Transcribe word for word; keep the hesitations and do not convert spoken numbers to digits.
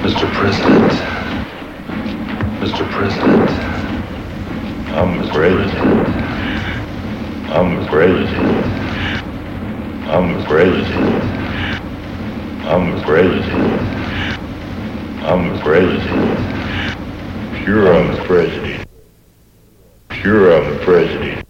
Mister President. Mister President. I'm the president. I'm the president. I'm the president. I'm the president. I'm the president. Sure, I'm the president. Sure, I'm the president.